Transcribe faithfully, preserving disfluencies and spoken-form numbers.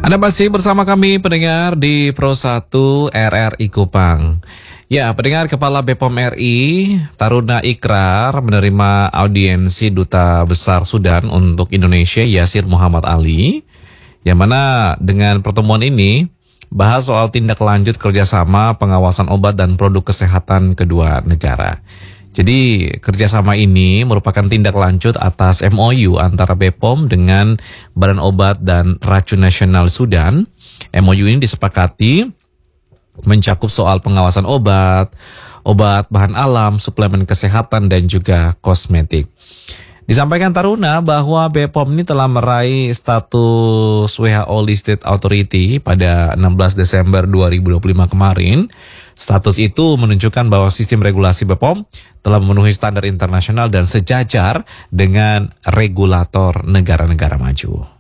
Anda masih bersama kami pendengar di Pro satu R R I Kupang. Ya, pendengar, Kepala B P O M R I Taruna Ikrar menerima audiensi Duta Besar Sudan untuk Indonesia Yasir Muhammad Ali, yang mana dengan pertemuan ini bahas soal tindak lanjut kerjasama pengawasan obat dan produk kesehatan kedua negara. Jadi kerjasama ini merupakan tindak lanjut atas M O U antara B P O M dengan Badan Obat dan Racun Nasional Sudan. M O U ini disepakati mencakup soal pengawasan obat, obat bahan alam, suplemen kesehatan, dan juga kosmetik. Disampaikan Taruna bahwa B P O M ini telah meraih status W H O Listed Authority pada enam belas Desember dua ribu dua puluh lima kemarin. Status itu menunjukkan bahwa sistem regulasi B P O M telah memenuhi standar internasional dan sejajar dengan regulator negara-negara maju.